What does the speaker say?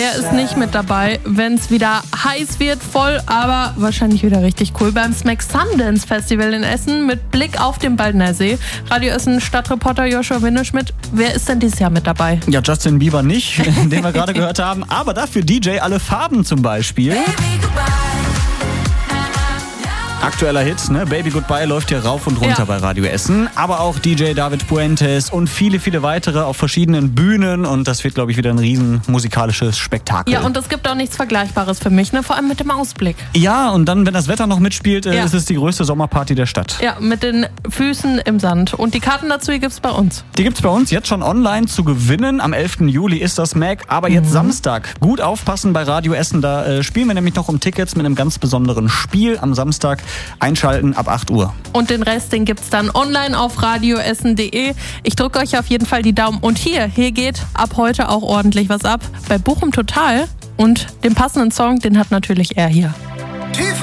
der ist nicht mit dabei, wenn es wieder heiß wird, voll, aber wahrscheinlich wieder richtig cool beim Smack Sundance Festival in Essen mit Blick auf den Baldner See. Radio Essen Stadtreporter Joshua Windeschmidt, wer ist denn dieses Jahr mit dabei? Ja, Justin Bieber nicht, den wir gerade gehört haben, aber dafür DJ Alle Farben zum Beispiel. Aktueller Hit, ne? Baby Goodbye läuft hier rauf und runter bei Radio Essen. Aber auch DJ David Puentes und viele, viele weitere auf verschiedenen Bühnen. Und das wird, glaube ich, wieder ein riesen musikalisches Spektakel. Ja, und es gibt auch nichts Vergleichbares für mich, ne? Vor allem mit dem Ausblick. Ja, und dann, wenn das Wetter noch mitspielt, ist es die größte Sommerparty der Stadt. Ja, mit den Füßen im Sand. Und die Karten dazu, die gibt's bei uns. Die gibt's bei uns jetzt schon online zu gewinnen. Am 11. Juli ist das Mac. Aber jetzt Samstag. Gut aufpassen bei Radio Essen. Da spielen wir nämlich noch um Tickets mit einem ganz besonderen Spiel am Samstag. Einschalten ab 8 Uhr. Und den Rest, den gibt's dann online auf radioessen.de. Ich drücke euch auf jeden Fall die Daumen. Und hier geht ab heute auch ordentlich was ab bei Bochum Total. Und den passenden Song, den hat natürlich er hier.